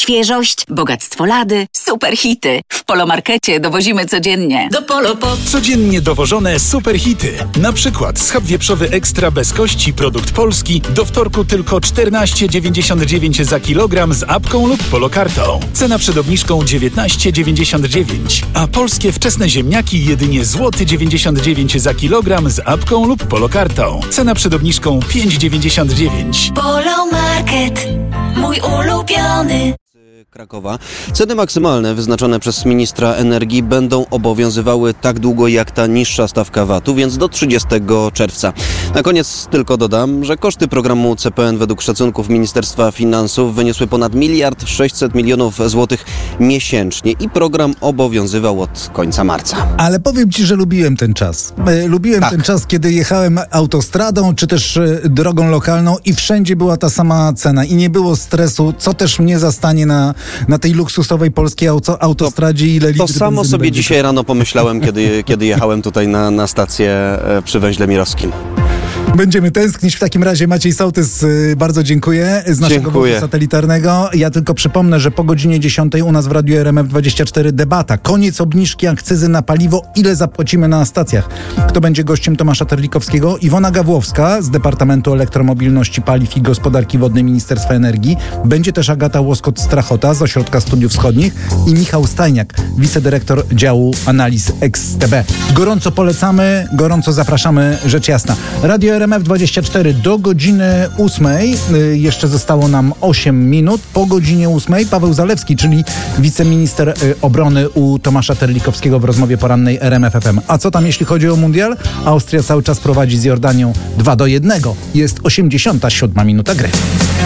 Świeżość, bogactwo lady, super hity. W Polomarkecie dowozimy codziennie. Do Polopop. Codziennie dowożone super hity. Na przykład schab wieprzowy ekstra bez kości, produkt polski, do wtorku tylko 14,99 za kilogram z apką lub polokartą. Cena przed obniżką 19,99. A polskie wczesne ziemniaki jedynie złoty 99 za kilogram z apką lub polokartą. Cena przed obniżką 5,99. Polomarket, mój ulubiony. Krakowa. Ceny maksymalne wyznaczone przez ministra energii będą obowiązywały tak długo jak ta niższa stawka VAT-u, więc do 30 czerwca. Na koniec tylko dodam, że koszty programu CPN według szacunków Ministerstwa Finansów wyniosły ponad 1,6 mld złotych miesięcznie i program obowiązywał od końca marca. Ale powiem Ci, że lubiłem ten czas. Lubiłem ten czas, kiedy jechałem autostradą, czy też drogą lokalną i wszędzie była ta sama cena i nie było stresu, co też mnie zastanie na tej luksusowej polskiej autostradzie. Ile to samo sobie dzisiaj rano pomyślałem, kiedy jechałem tutaj na stację przy węźle mirowskim. Będziemy tęsknić. W takim razie Maciej Sołtys, bardzo dziękuję z naszego wozu satelitarnego. Ja tylko przypomnę, że po godzinie 10 u nas w Radiu RMF24 debata. Koniec obniżki akcyzy na paliwo. Ile zapłacimy na stacjach? Kto będzie gościem Tomasza Terlikowskiego? Iwona Gawłowska z Departamentu Elektromobilności, Paliw i Gospodarki Wodnej Ministerstwa Energii. Będzie też Agata Łoskot-Strachota z Ośrodka Studiów Wschodnich i Michał Stajniak, wicedyrektor działu analiz XTB. Gorąco polecamy, gorąco zapraszamy, rzecz jasna. Radio RMF24 do godziny 8. Jeszcze zostało nam 8 minut. Po godzinie 8 Paweł Zalewski, czyli wiceminister obrony u Tomasza Terlikowskiego w rozmowie porannej RMF FM. A co tam jeśli chodzi o mundial? Austria cały czas prowadzi z Jordanią 2-1. Jest 87 minuta gry.